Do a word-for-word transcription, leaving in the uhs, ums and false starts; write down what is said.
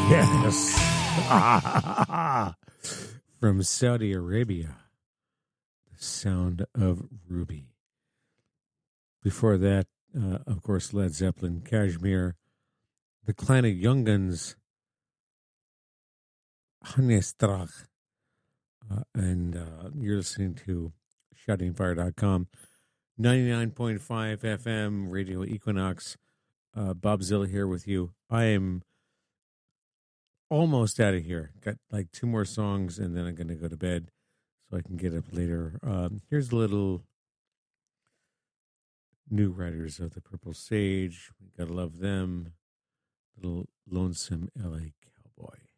Yes. From Saudi Arabia, the sound of Ruby. Before that, uh, of course, Led Zeppelin, Kashmir, the Clan of Young Guns, Hanestrach, uh, and uh, you're listening to shouting fire dot com, ninety-nine point five F M, Radio Equinox. Uh, Bob Zilla here with you. I am almost out of here. Got like two more songs, and then I'm going to go to bed so I can get up later. Um, here's a little New Riders of the Purple Sage. We gotta love them. Little Lonesome L A Cowboy.